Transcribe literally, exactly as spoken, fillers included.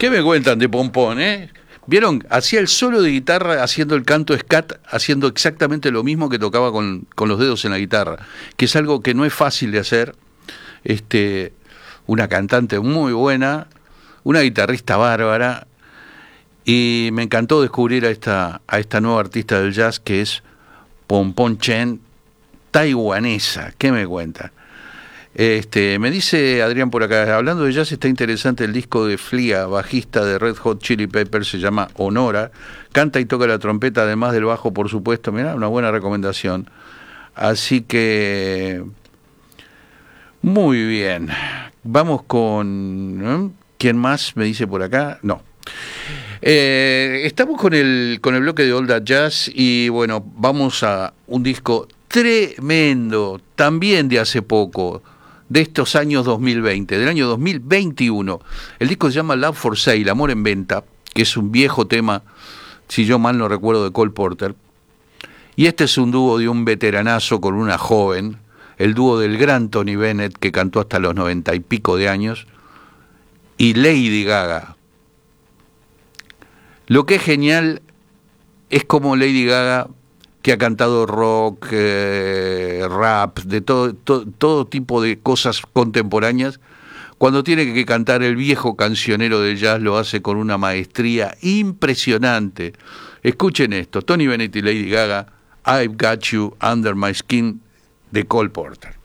¿Qué me cuentan de Pompón, eh? ¿Vieron? Hacía el solo de guitarra haciendo el canto scat, haciendo exactamente lo mismo que tocaba con, con los dedos en la guitarra, que es algo que no es fácil de hacer. Este, una cantante muy buena, una guitarrista bárbara, y me encantó descubrir a esta, a esta nueva artista del jazz que es Pompón Chen, taiwanesa. ¿Qué me cuenta? Este, me dice Adrián por acá, hablando de jazz, está interesante el disco de Flea, bajista de Red Hot Chili Peppers, se llama Honora, canta y toca la trompeta, además del bajo, por supuesto. Mirá, una buena recomendación. Así que, muy bien. Vamos con... ¿eh? ¿Quién más me dice por acá? No. Eh, estamos con el, con el bloque de All That Jazz y bueno, vamos a un disco tremendo, también de hace poco, de estos años dos mil veinte, del año dos mil veintiuno. El disco se llama Love for Sale, Amor en Venta, que es un viejo tema, si yo mal no recuerdo, de Cole Porter. Y este es un dúo de un veteranazo con una joven, el dúo del gran Tony Bennett, que cantó hasta los noventa y pico de años, y Lady Gaga. Lo que es genial es como Lady Gaga, que ha cantado rock, eh, rap, de todo, todo, todo tipo de cosas contemporáneas, cuando tiene que cantar el viejo cancionero de jazz lo hace con una maestría impresionante. Escuchen esto, Tony Bennett y Lady Gaga, I've Got You Under My Skin, de Cole Porter.